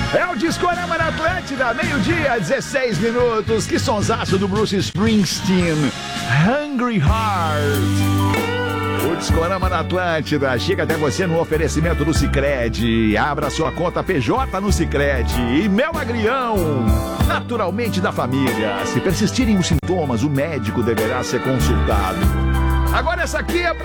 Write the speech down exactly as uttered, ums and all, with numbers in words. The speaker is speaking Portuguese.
É o Discorama na Atlântida, meio-dia, dezesseis minutos. Que sonsaço do Bruce Springsteen. Hungry Heart. O Discorama na Atlântida chega até você no oferecimento do Sicredi. Abra sua conta P J no Sicredi. E Mel Agrião, naturalmente da família. Se persistirem os sintomas, o médico deverá ser consultado. Agora essa aqui é pra